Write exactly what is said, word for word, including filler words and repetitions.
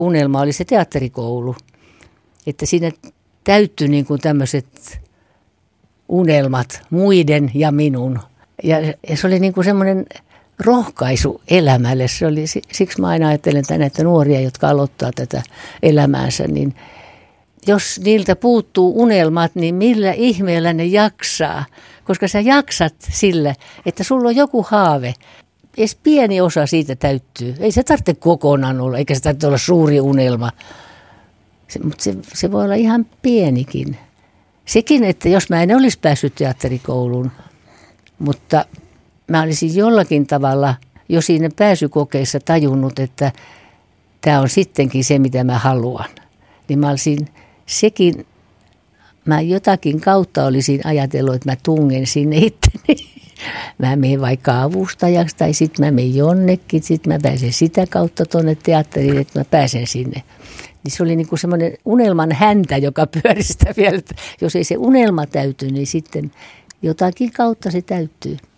unelma oli se teatterikoulu. Että siinä täyttyi niin kuin tämmöiset unelmat, muiden ja minun. Ja, ja se oli niin kuin semmoinen rohkaisu elämälle. Se oli, siksi mä aina ajattelen tänne, että nuoria, jotka aloittaa tätä elämäänsä, niin jos niiltä puuttuu unelmat, niin millä ihmeellä ne jaksaa? Koska sä jaksat sillä, että sulla on joku haave. Edes pieni osa siitä täyttyy. Ei se tarvitse kokonaan olla, eikä se tarvitse olla suuri unelma. Se, mutta se, se voi olla ihan pienikin. Sekin, että jos mä en olisi päässyt teatterikouluun, mutta mä olisin jollakin tavalla jo siinä pääsykokeissa tajunnut, että tämä on sittenkin se, mitä mä haluan. Niin mä olisin sekin, mä jotakin kautta olisin ajatellut, että mä tungen sinne itteni. Mä menen vaikka avustajaksi tai sitten mä menen jonnekin, sitten mä pääsen sitä kautta tuonne teatteriin, että mä pääsen sinne. Niin se oli niin kuin semmoinen unelman häntä, joka pyöristää vielä, että jos ei se unelma täyty, niin sitten jotakin kautta se täyttyy.